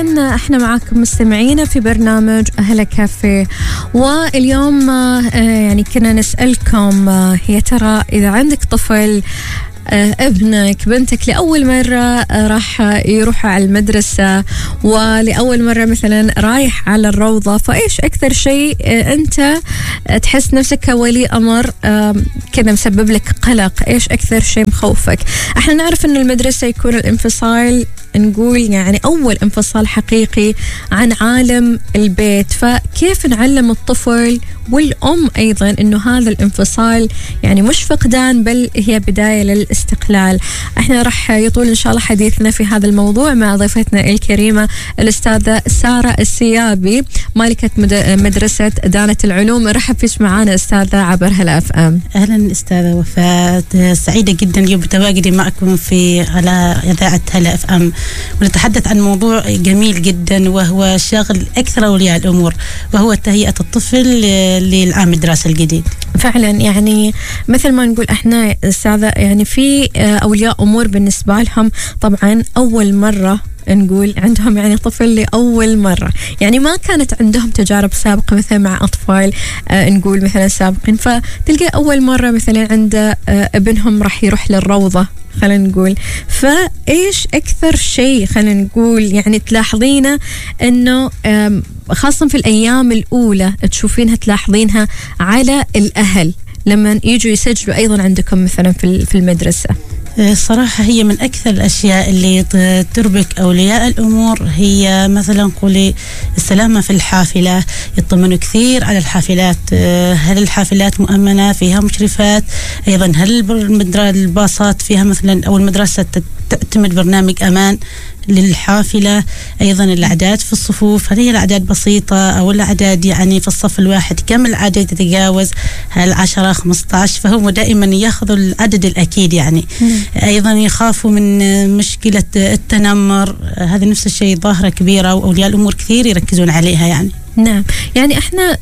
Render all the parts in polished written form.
مكملين احنا معاكم مستمعينا في برنامج أهل كافيه. واليوم يعني كنا نسألكم يا ترى إذا عندك طفل ابنك بنتك لأول مرة راح يروح على المدرسة ولأول مرة مثلا رايح على الروضة، فإيش أكثر شيء أنت تحس نفسك كولي أمر كذا مسبب لك قلق؟ إيش أكثر شيء مخوفك؟ احنا نعرف أن المدرسة يكون الانفصال، نقول يعني أول انفصال حقيقي عن عالم البيت، فكيف نعلم الطفل والأم أيضا أنه هذا الانفصال يعني مش فقدان بل هي بداية للاستقلال؟ احنا رح يطول إن شاء الله حديثنا في هذا الموضوع مع ضيفتنا الكريمة الأستاذة سارة السيابي مالكة مدرسة دانة العلوم. رحب فيش معانا أستاذة عبر هلا اف ام. أهلا أستاذة وفاة، سعيدة جدا اليوم بتواجدي معكم على إذاعة هلا اف ام، ونتحدث عن موضوع جميل جدا وهو شاغل أكثر أولياء الأمور، وهو تهيئة الطفل للعام الدراسي الجديد. فعلا يعني مثل ما نقول احنا أستاذة، يعني في أولياء أمور بالنسبة لهم طبعا أول مرة نقول عندهم يعني طفل لأول مرة، يعني ما كانت عندهم تجارب سابقة مثلا مع أطفال نقول مثلا سابقين، فتلقى أول مرة مثلا عند ابنهم راح يروح للروضة خلينا نقول. فإيش أكثر شيء خلينا نقول يعني تلاحظينه أنه خاصة في الأيام الأولى تشوفينها تلاحظينها على الأهل لما يجوا يسجلوا أيضا عندكم مثلا في المدرسة؟ صراحة هي من أكثر الأشياء اللي تربك أولياء الأمور هي مثلا قولي السلامة في الحافلة، يطمنوا كثير على الحافلات، هل الحافلات مؤمنة فيها مشرفات، أيضا هل الباصات فيها مثلا أو المدرسة تعتمد برنامج أمان للحافلة، أيضا الأعداد في الصفوف هل هي الأعداد بسيطة أو الأعداد يعني في الصف الواحد كم العدد تتجاوز هل 10 15، فهم دائما يأخذوا العدد الأكيد يعني. أيضا يخافوا من مشكلة التنمر، هذا نفس الشيء ظاهرة كبيرة وأولياء الأمور كثير يركزون عليها يعني. نعم، يعني احنا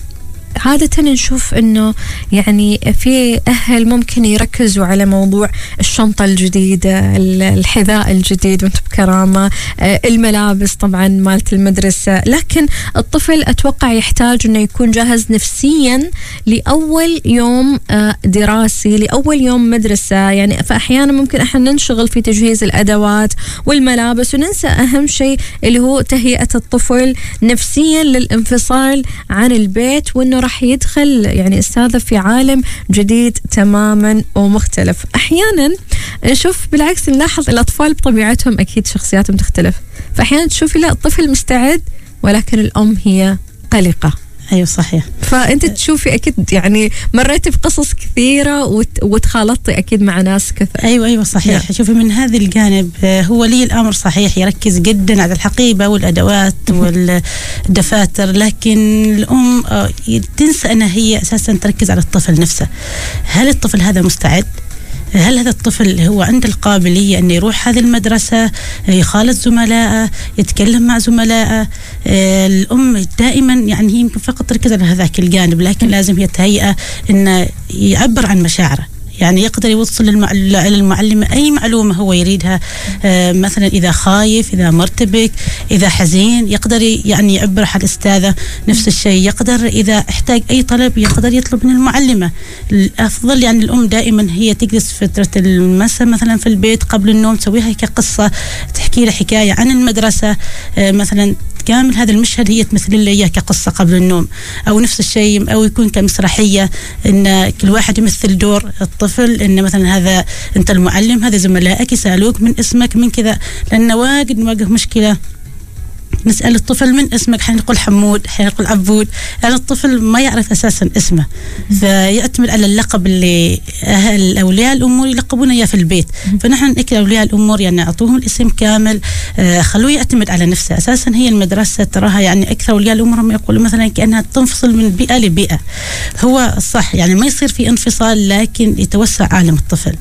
عادة نشوف أنه يعني في أهل ممكن يركزوا على موضوع الشنطة الجديدة، الحذاء الجديد وانتم بكرامة، الملابس طبعا مالت المدرسة، لكن الطفل أتوقع يحتاج أنه يكون جاهز نفسيا لأول يوم دراسي، لأول يوم مدرسة يعني. فأحيانا ممكن احنا ننشغل في تجهيز الأدوات والملابس وننسى أهم شيء اللي هو تهيئة الطفل نفسيا للانفصال عن البيت، وأنه راح يدخل يعني أستاذة في عالم جديد تماما ومختلف. أحيانا نشوف بالعكس نلاحظ الأطفال بطبيعتهم أكيد شخصياتهم تختلف، فأحيانا تشوفي لا الطفل مستعد ولكن الأم هي قلقة. أيوة صحيح. فأنت تشوفي أكيد يعني مريتي بقصص كثيرة وتخالطتي أكيد مع ناس كثير. أيوة صحيح. شوفي من هذا الجانب هو لي الأمر صحيح يركز جدا على الحقيبة والأدوات والدفاتر، لكن الأم تنسى أنها هي أساسا تركز على الطفل نفسه. هل الطفل هذا مستعد؟ هل هذا الطفل هو عنده القابلية أن يروح هذه المدرسة، يخالط زملائه، يتكلم مع زملائه؟ الأم دائما يعني هي يمكن فقط تركز على هذاك الجانب، لكن لازم هي تهيئة أنه يعبر عن مشاعره، يعني يقدر يوصل للمعلمة أي معلومة هو يريدها، مثلا إذا خايف، إذا مرتبك، إذا حزين يقدر يعني يعبر على الأستاذة. نفس الشيء يقدر إذا احتاج أي طلب يقدر يطلب من المعلمة. الأفضل يعني الأم دائما هي تجلس فترة المساء مثلا في البيت قبل النوم تسويها كقصة، تحكي له حكاية عن المدرسة مثلا كامل هذا المشهد هي تمثل لي إياه كقصة قبل النوم، أو نفس الشيء أو يكون كمسرحية إن كل واحد يمثل دور الطفل، إن مثلا هذا أنت المعلم، هذا زملائك يسألوك من اسمك من كذا، لأن واجد نواجه مشكلة نسأل الطفل من اسمك، حنقول حمود، حنقول عبود، يعني الطفل ما يعرف أساسا اسمه، فيعتمد على اللقب اللي أهل أولياء الأمور يلقبون إياه في البيت. فنحن نأكد أولياء الأمور يعني أعطوهم الاسم كامل، خلوه يعتمد على نفسه. أساسا هي المدرسة تراها يعني أكثر أولياء الأمور هم يقولوا مثلا كأنها تنفصل من بيئة لبيئة. هو صح يعني ما يصير في انفصال، لكن يتوسع عالم الطفل،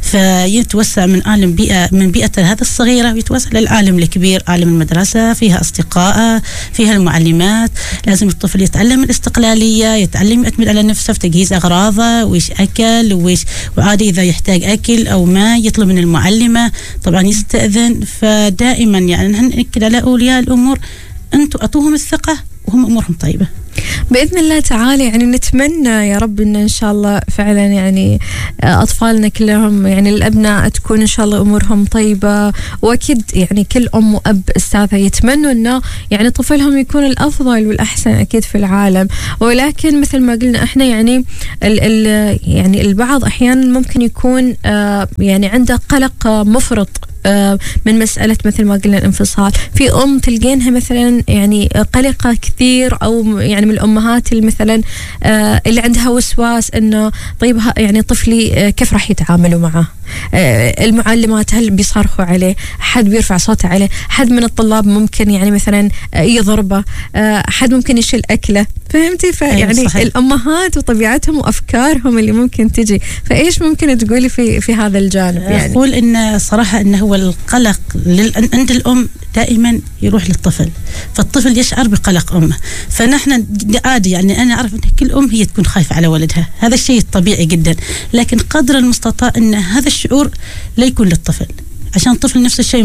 فيتوسع من عالم بيئة من بيئة هذا الصغيرة ويتوسع للعالم الكبير، عالم المدرسة فيها أصدقائه، فيها المعلمات. لازم الطفل يتعلم الاستقلالية، يتعلم يعتمد على نفسه في تجهيز أغراضه، وإيش أكل وعادي إذا يحتاج أكل أو ما يطلب من المعلمة، طبعا يستأذن. فدائما دائما يعني نحن نأكد على أولياء الأمور أنتوا أعطوهم الثقة وهم أمورهم طيبة بإذن الله تعالى. يعني نتمنى يا رب إن شاء الله فعلا يعني أطفالنا كلهم يعني الأبناء تكون إن شاء الله أمورهم طيبة، وأكيد يعني كل أم وأب أستاذة يتمنوا إنه يعني طفلهم يكون الأفضل والأحسن أكيد في العالم. ولكن مثل ما قلنا إحنا يعني يعني البعض أحيانا ممكن يكون يعني عنده قلق مفرط من مسألة مثل ما قلنا الانفصال. في أم تلقينها مثلا يعني قلقة كثير، أو يعني من الأمهات اللي مثلا اللي عندها وسواس إنه طيب يعني طفلي كيف راح يتعاملوا معه، المعلمات هل بيصرخوا عليه، حد بيرفع صوته عليه، حد من الطلاب ممكن يعني مثلا يضربه، حد ممكن يشيل أكله، فهمتي؟ فيعني الأمهات وطبيعتهم وأفكارهم اللي ممكن تجي، فإيش ممكن تقولي في هذا الجانب؟ يعني أقول إن صراحة إنه هو القلق عند الأم دائما يروح للطفل، فالطفل يشعر بقلق أمه. فنحن عادي يعني أنا أعرف إن كل أم هي تكون خايفة على ولدها، هذا الشيء طبيعي جدا، لكن قدر المستطاع إن هذا الشعور لا يكون للطفل، عشان الطفل نفس الشيء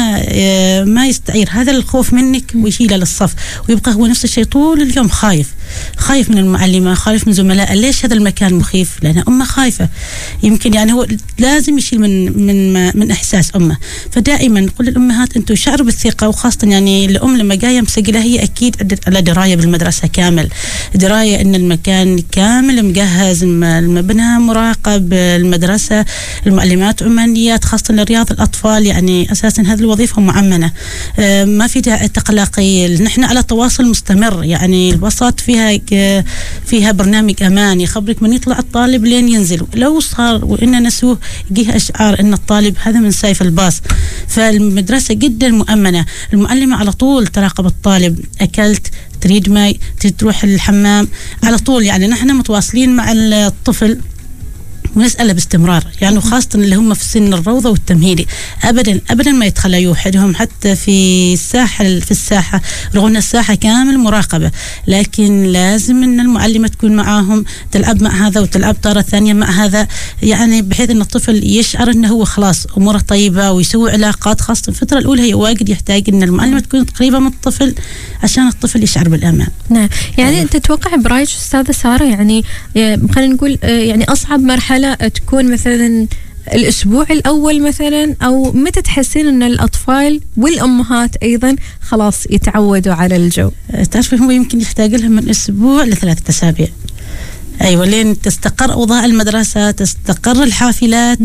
ما يستعير هذا الخوف منك ويشيله للصف، ويبقى هو نفس الشيء طول اليوم خايف من المعلمة، خايف من زملائه. ليش هذا المكان مخيف؟ لأن أمه خايفة. يمكن يعني هو لازم يشيل من إحساس أمه. فدائما نقول للأمهات أنتوا شعروا بالثقة، وخاصة يعني الأم لما جاية مسجلة هي أكيد على دراية بالمدرسة كامل، دراية إن المكان كامل مجهز، المبنى مراقب، المدرسة المعلمات عمانيات خاصة لرياض الأطفال، يعني أساسا هذه الوظيفة معمنة، ما في داعي تقلقي. نحن على تواصل مستمر، يعني الوسط فيها برنامج أمان يخبرك من يطلع الطالب لين ينزل، لو صار وإن نسوه يجيها إشعار إن الطالب هذا من سيف الباص. فالمدرسة جدا مؤمنة، المعلمة على طول تراقب الطالب، أكلت، تريد ماء، تروح الحمام، على طول. يعني نحن متواصلين مع الطفل ونسأله باستمرار، يعني وخاصة اللي هم في سن الروضة والتمهيدي أبدا ما يتخلى يوحدهم حتى في الساحة رغم أن الساحة كامل مراقبة، لكن لازم أن المعلمة تكون معاهم، تلعب مع هذا وتلعب طارة ثانية مع هذا، يعني بحيث أن الطفل يشعر أنه هو خلاص أموره طيبة ويسوي علاقات. خاصة الفترة الأولى هي واجد يحتاج أن المعلمة تكون قريبة من الطفل عشان الطفل يشعر بالأمان. نعم. يعني أنت تتوقع برأيك أستاذة سارة يعني خلينا نقول يعني أصعب مرحلة تكون مثلا الأسبوع الأول مثلا، أو متى تحسين أن الأطفال والأمهات أيضا خلاص يتعودوا على الجو؟ تعرفي هو يمكن يحتاج لهم من أسبوع ل3 أسابيع. أيوة، لين تستقر أوضاع المدرسة، تستقر الحافلات،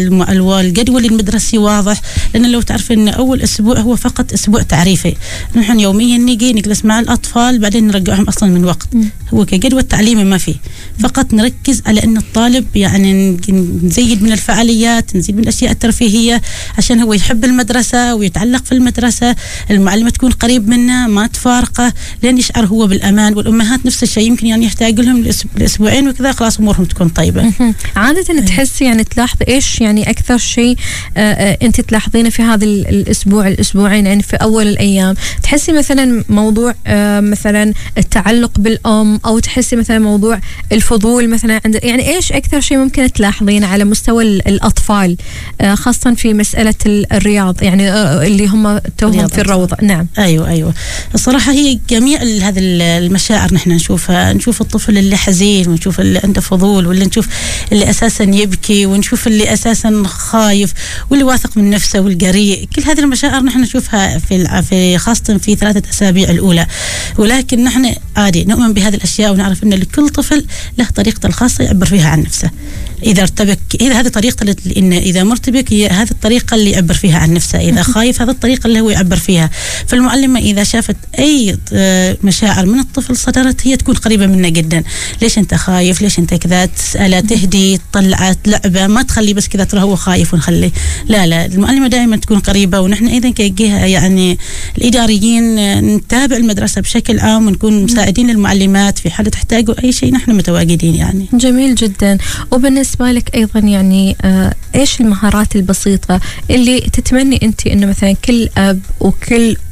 الجدول المدرسي واضح. لأن لو تعرف أن أول أسبوع هو فقط أسبوع تعريفي، نحن يوميا نيجي نجلس مع الأطفال بعدين نرجعهم أصلا من وقت. هو كجدول تعليمي ما فيه، فقط نركز على أن الطالب يعني نزيد من الفعاليات، نزيد من الأشياء الترفيهية عشان هو يحب المدرسة ويتعلق في المدرسة، المعلمة تكون قريب منه ما تفارقه لين يشعر هو بالأمان. والأمهات نفس الشيء، يمكن يعني يحتاج لهم أسبوعين وكذا خلاص أمورهم تكون طيبة. عادة تحسي يعني تلاحظ إيش يعني أكثر شيء أنت تلاحظينه في هذا الأسبوعين يعني في أول الأيام؟ تحسي مثلا موضوع مثلا التعلق بالأم، أو تحسي مثلا موضوع الفضول مثلا عند، يعني إيش أكثر شيء ممكن تلاحظين على مستوى الأطفال خاصة في مسألة الرياض يعني اللي هم توهم في الروضة؟ نعم. أيوة الصراحة هي جميع هذه المشاعر نحن نشوفها، نشوف الطفل اللي حزين، ونشوف اللي عنده فضول، واللي نشوف اللي أساسا يبكي، ونشوف اللي أساسا خايف، واللي واثق من نفسه والجريء. كل هذه المشاعر نحن نشوفها في خاصة في 3 أسابيع الأولى. ولكن نحن عادي نؤمن بهذه الأشياء، ونعرف أن لكل طفل له طريقته الخاصة يعبر فيها عن نفسه. إذا ارتبك هذه طريقته، إن إذا مرتبك هي هذه الطريقة اللي يعبر فيها عن نفسه، إذا خايف هذه الطريقة اللي هو يعبر فيها. فالمعلمة إذا شافت أي مشاعر من الطفل صدرت، هي تكون قريبة منه جدا. ليش أنت خايف؟ ليش أنت كذا؟ تسأله، تهدي، تطلعه، لعبة، ما تخلي بس كذا ترى هو خايف ونخليه. لا المعلمة دائما تكون قريبة. ونحن أيضا كجهة يعني الإداريين نتابع المدرسة بشكل عام، ونكون مساعدين للمعلمات في حالة تحتاجوا أي شيء، نحن متواجدين يعني. جميل جدا. وبالنسبة لك أيضا يعني إيش المهارات البسيطة اللي تتمني أنت إنه مثلا كل أب وكل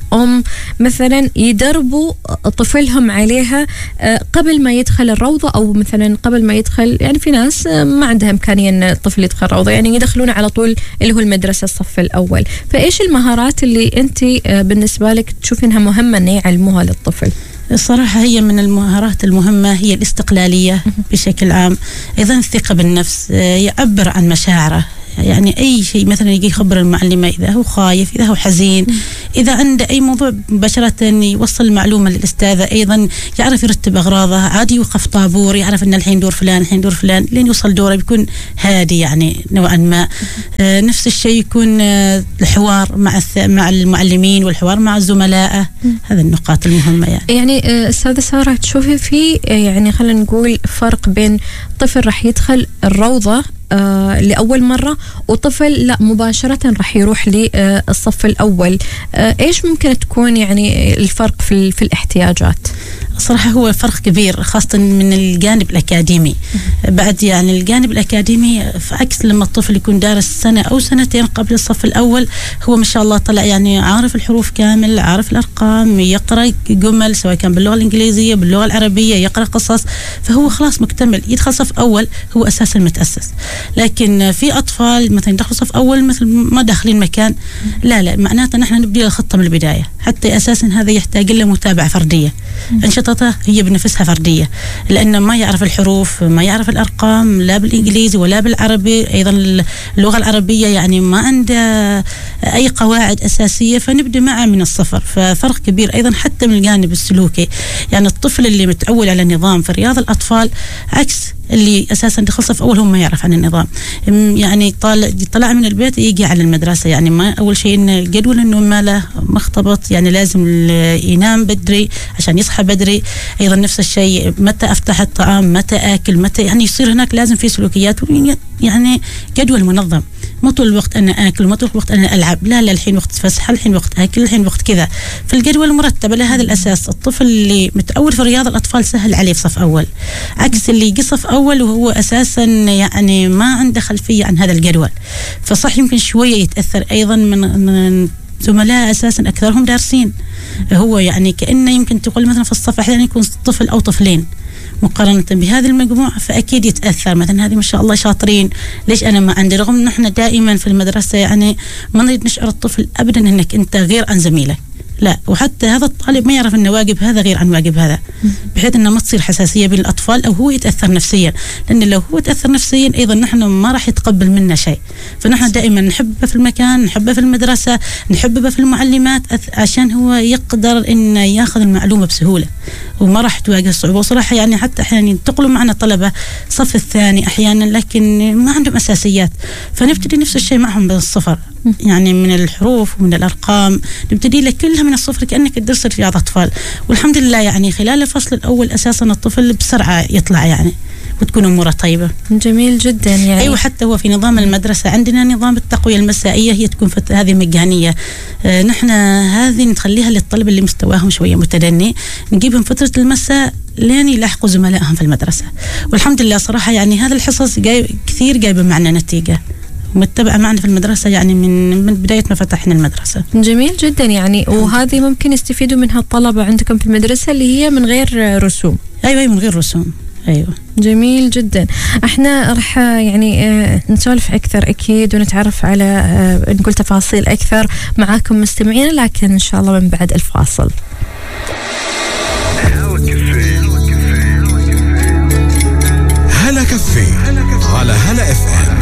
الأم مثلا يدربوا طفلهم عليها قبل ما يدخل الروضة، أو مثلا قبل ما يدخل، يعني في ناس ما عندها إمكانية أن الطفل يدخل روضة، يعني يدخلون على طول اللي هو المدرسة الصف الأول. فإيش المهارات اللي أنت بالنسبة لك تشوفينها مهمة أن يعلموها للطفل؟ الصراحة هي من المهارات المهمة هي الاستقلالية بشكل عام، أيضا الثقة بالنفس، يعبر عن مشاعره، يعني أي شيء مثلا يجي يخبر المعلمة إذا هو خايف، إذا هو حزين، إذا عنده أي موضوع مباشرة يوصل المعلومة للأستاذة. أيضا يعرف يرتب أغراضه، عادي يوقف طابور، يعرف أن الحين دور فلان الحين دور فلان، لين يوصل دوره بيكون هادي يعني نوعا ما. نفس الشيء يكون الحوار مع المعلمين والحوار مع زملائه، هذا النقاط المهمة. يعني أستاذة سارة، تشوفي في يعني خلينا نقول فرق بين طفل راح يدخل الروضة لأول مرة وطفل لا مباشرة راح يروح للصف الأول، إيش ممكن تكون يعني الفرق في الاحتياجات؟ صراحة هو فرق كبير، خاصة من الجانب الأكاديمي. بعد يعني الجانب الأكاديمي فعكس لما الطفل يكون دارس سنة أو سنتين قبل الصف الأول، هو ما شاء الله طلع يعني عارف الحروف كامل، عارف الأرقام، يقرأ جمل سواء كان باللغة الإنجليزية باللغة العربية، يقرأ قصص، فهو خلاص مكتمل، يدخل صف أول هو أساسا متأسس. لكن في أطفال مثلا يدخلوا صف أول مثل ما داخلين مكان، لا معناته نحن نبدأ الخطة من البداية، حتى أساسا هذا يحتاج له متابعة فردية، أنشطته هي بنفسها فردية، لأنه ما يعرف الحروف، ما يعرف الأرقام لا بالإنجليزي ولا بالعربي، أيضا اللغة العربية يعني ما عنده أي قواعد أساسية، فنبدأ معه من الصفر. ففرق كبير أيضا حتى من الجانب السلوكي، يعني الطفل اللي متعود على النظام في رياض الأطفال عكس اللي أساسا دخل صف أول هم ما يعرف عن النظام، يعني طلع من البيت يجي على المدرسة، يعني ما أول شيء إن الجدول إنه ماله مختبط، يعني لازم ينام بدري عشان يصحى بدري. أيضا نفس الشيء متى أفتح الطعام، متى آكل، متى، يعني يصير هناك لازم في سلوكيات، يعني جدول منظم، مو طول الوقت أنا آكل وما طول الوقت أنا ألعب، لا الحين وقت فسحة، الحين وقت آكل، الحين وقت كذا. في الجدول مرتب على هذا الأساس. الطفل اللي متعود في رياض الأطفال سهل عليه في صف أول، عكس اللي يجي صف أول وهو أساسا يعني ما عنده خلفية عن هذا الجدول، فصح يمكن شوية يتأثر أيضا من زملاء أساسا أكثرهم دارسين. هو يعني كأنه يمكن تقول مثلا في الصف أحيانا يكون طفل أو طفلين مقارنة بهذه المجموعة، فأكيد يتأثر. مثلا هذه ما شاء الله شاطرين، ليش أنا ما عندي؟ رغم نحن دائما في المدرسة يعني ما نريد نشعر الطفل أبدا أنك أنت غير عن زميلك، لا، وحتى هذا الطالب ما يعرف أن واجب هذا غير عن واجب هذا، بحيث أنه ما تصير حساسية بين الأطفال أو هو يتأثر نفسيا، لأن لو هو يتأثر نفسيا أيضا نحن ما راح يتقبل منا شيء. فنحن دائما نحبه في المكان، نحبه في المدرسة، نحبه في المعلمات، عشان هو يقدر أن ياخذ المعلومة بسهولة وما راح تواجه صعوبة. وصراحة يعني حتى أحيانا ينتقلوا معنا طلبة صف الثاني أحيانا لكن ما عندهم أساسيات، فنبتدي نفس الشيء معهم بالصفر، يعني من الحروف ومن الأرقام نبتدي لك كلها من الصفر كأنك تدرس رياض أطفال. والحمد لله يعني خلال الفصل الأول أساسا الطفل بسرعة يطلع يعني وتكون أموره طيبة. جميل جدا يعني. أيوة، حتى هو في نظام المدرسة عندنا نظام التقوية المسائية، هي تكون هذه مجانية. نحن هذه نخليها للطلبة اللي مستواهم شوية متدني، نجيبهم فترة المساء لين يلاحقوا زملائهم في المدرسة. والحمد لله صراحة يعني هذا الحصص كثير جايبة معنا نتيجة ومتبعة معنا في المدرسة، يعني من بداية ما فتحنا المدرسة. جميل جدا يعني. وهذه ممكن يستفيدوا منها الطلبة عندكم في المدرسة اللي هي من غير رسوم؟ أيوة من غير رسوم. أيوة جميل جدا. احنا رح يعني نسولف أكثر أكيد ونتعرف على نقول تفاصيل أكثر معاكم مستمعين، لكن إن شاء الله من بعد الفاصل. هلا كافيه على هلا اف ام.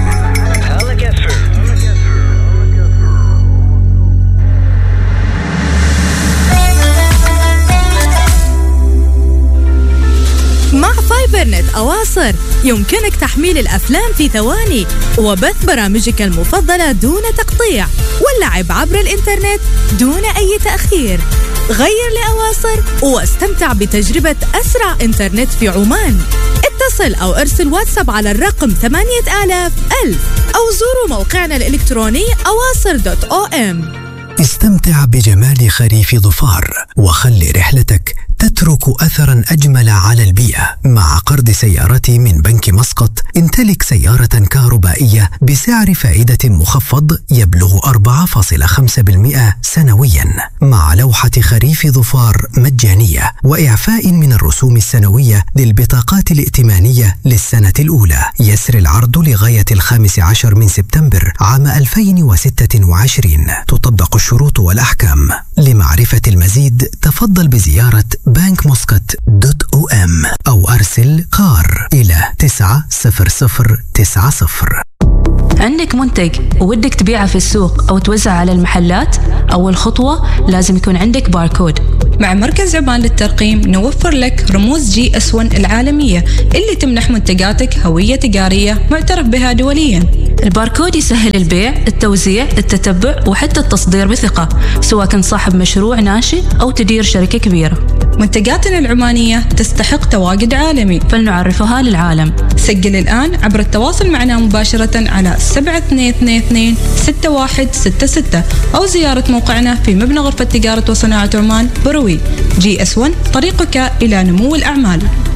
مع فايبرنت أواصر يمكنك تحميل الأفلام في ثواني وبث برامجك المفضلة دون تقطيع واللعب عبر الإنترنت دون أي تأخير. غير لأواصر واستمتع بتجربة أسرع إنترنت في عمان. اتصل أو ارسل واتساب على الرقم 8000 أو زوروا موقعنا الإلكتروني awaasir.om. استمتع بجمال خريف ظفار وخلي رحلتك تترك أثرا أجمل على البيئة. مع قرض سيارتي من بنك مسقط امتلك سيارة كهربائية بسعر فائدة مخفض يبلغ 4.5% سنويا، مع لوحة خريف ظفار مجانية وإعفاء من الرسوم السنوية للبطاقات الائتمانية للسنة الأولى. يسري العرض لغاية 15 من سبتمبر عام 2026. تطبق الشروط والأحكام. لمعرفة المزيد تفضل بزيارة bankmuscat.om أو أرسل كار إلى 90090. عندك منتج وودك تبيعه في السوق أو توزع على المحلات؟ أول خطوة لازم يكون عندك باركود. مع مركز عمان للترقيم نوفر لك رموز GS1 العالمية اللي تمنح منتجاتك هوية تجارية معترف بها دوليا. الباركود يسهل البيع، التوزيع، التتبع وحتى التصدير بثقة، سواء كنت صاحب مشروع ناشئ أو تدير شركة كبيرة. منتجاتنا العمانية تستحق تواجد عالمي، فلنعرفها للعالم. سجل الآن عبر التواصل معنا مباشرة على 7222-6166 أو زيارة موقعنا في مبنى غرفة تجارة وصناعة عمان بروي. GS1 طريقك إلى نمو الأعمال.